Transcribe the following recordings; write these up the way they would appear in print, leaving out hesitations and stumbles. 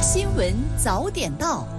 新闻早点到，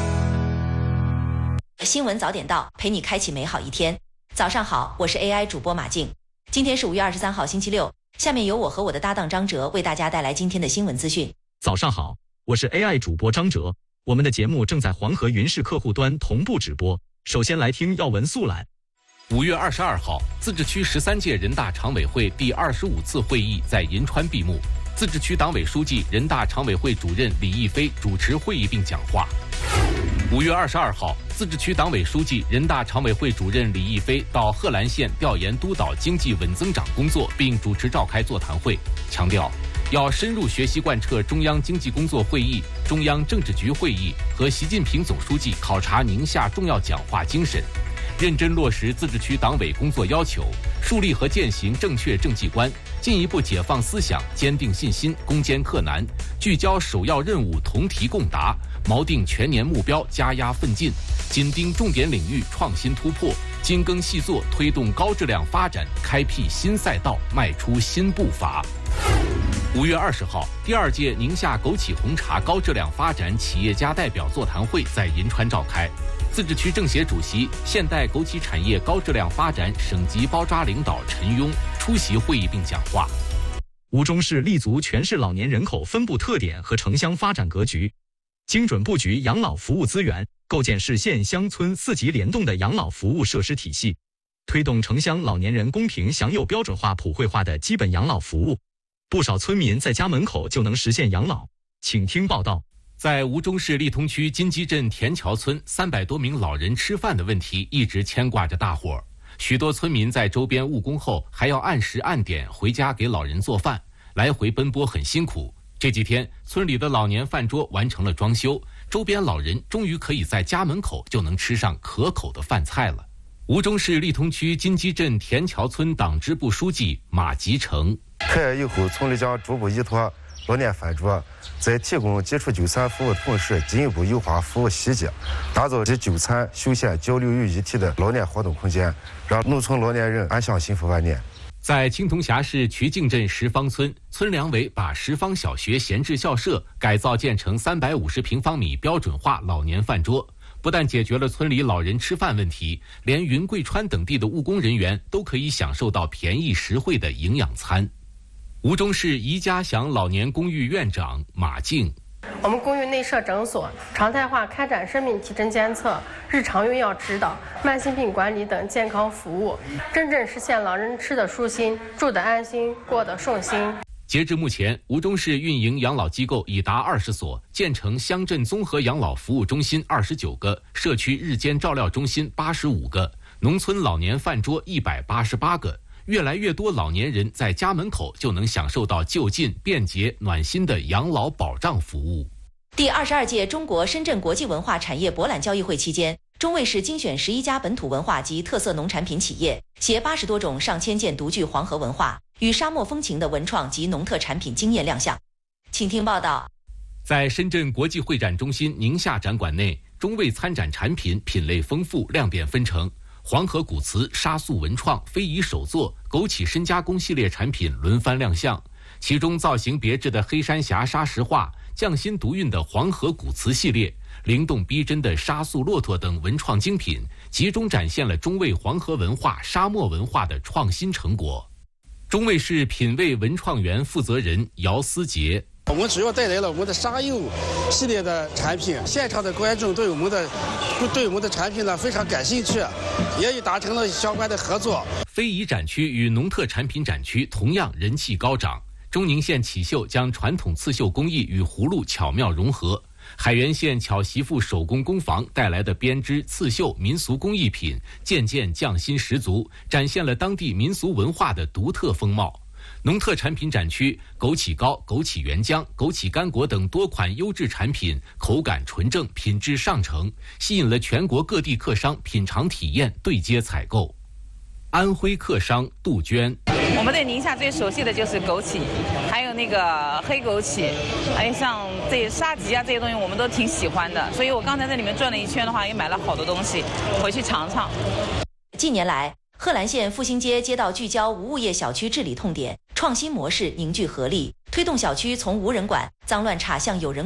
新闻早点到，陪你开启美好一天。早上好，我是 AI 主播马静。今天是5月23号星期六，下面由我和我的搭档张哲为大家带来今天的新闻资讯。 早上好，我是 AI 主播张哲。我们的节目正在黄河云视客户端同步直播。首先来听要闻速览。 5月22号，自治区13届人大常委会第25次会议在银川闭幕。自治区党委书记、人大常委会主任李毅飞主持会议并讲话。5月22号，自治区党委书记、人大常委会主任李毅飞到贺兰县调研督导经济稳增长工作，并主持召开座谈会，强调要深入学习贯彻中央经济工作会议、中央政治局会议和习近平总书记考察宁夏重要讲话精神，认真落实自治区党委工作要求，树立和践行正确政绩观，进一步解放思想，坚定信心，攻坚克难，聚焦首要任务，同题共答，锚定全年目标，加压奋进，紧盯重点领域，创新突破，精耕细作，推动高质量发展，开辟新赛道，迈出新步伐。5月20号，第2届宁夏枸杞红茶高质量发展企业家代表座谈会在银川召开。自治区政协主席、现代枸杞产业高质量发展省级包抓领导陈庸出席会议并讲话。 吴忠市立足全市老年人口分布特点和城乡发展格局，精准布局养老服务资源，构建市县乡村4级联动的养老服务设施体系，推动城乡老年人公平享有标准化普惠化的基本养老服务。不少村民在家门口就能实现养老，请听报道。 在吴忠市利通区金鸡镇田桥村，300多名老人吃饭的问题一直牵挂着大伙儿。许多村民在周边务工后，还要按时按点回家给老人做饭，来回奔波很辛苦。这几天，村里的老年饭桌完成了装修，周边老人终于可以在家门口就能吃上可口的饭菜了。吴忠市利通区金鸡镇田桥村党支部书记马吉成： 开业以后，村里将逐步依托老年饭桌，在提供基础就餐服务的同时，进一步优化服务细节，打造集就餐、休闲、交流于一体的老年活动空间，让农村老年人安享幸福晚年。 在青铜峡市渠靖镇石坊村，村两委把石坊小学闲置校舍改造建成350平方米标准化老年饭桌，不但解决了村里老人吃饭问题，连云贵川等地的务工人员都可以享受到便宜实惠的营养餐。吴忠市宜家祥老年公寓院长马静： 我们公寓内设诊所，常态化开展生命体征监测、日常用药指导、慢性病管理等健康服务，真正实现老人吃得舒心、住得安心、过得顺心。 截至目前，吴忠市运营养老机构已达20所，建成乡镇综合养老服务中心29个，社区日间照料中心85个，农村老年饭桌188个。越来越多老年人在家门口就能享受到就近、便捷、暖心的养老保障服务。 第22届中国深圳国际文化产业博览交易会期间，中卫市精选11家本土文化及特色农产品企业，携80多种上千件独具黄河文化与沙漠风情的文创及农特产品惊艳亮相。请听报道。 在深圳国际会展中心宁夏展馆内，中卫参展产品品类丰富，亮点纷呈。黄河古瓷、沙塑文创、非遗手作、枸杞深加工系列产品轮番亮相，其中造型别致的黑山峡沙石画、匠心独运的黄河古瓷系列、灵动逼真的沙塑骆驼等文创精品，集中展现了中卫黄河文化、沙漠文化的创新成果。中卫市品味文创园负责人姚思杰： 我们主要带来了我们的沙釉系列的产品，现场的观众对我们的产品呢非常感兴趣，也达成了相关的合作。 非遗展区与农特产品展区同样人气高涨。中宁县起绣将传统刺绣工艺与葫芦巧妙融合，海原县巧媳妇手工工坊带来的编织、刺绣民俗工艺品件件匠心十足，展现了当地民俗文化的独特风貌。农特产品展区，枸杞膏、枸杞原浆、枸杞干果等多款优质产品，口感纯正，品质上乘，吸引了全国各地客商品尝体验，对接采购。安徽客商杜鹃： 我们对宁夏最熟悉的就是枸杞，还有那个黑枸杞，还有像这些沙棘啊这些东西，我们都挺喜欢的。所以我刚才在里面转了一圈的话，也买了好多东西，回去尝尝。 近年来，贺兰县复兴街街道聚焦无物业小区治理痛点，创新模式凝聚合力，推动小区从无人管、脏乱差向有人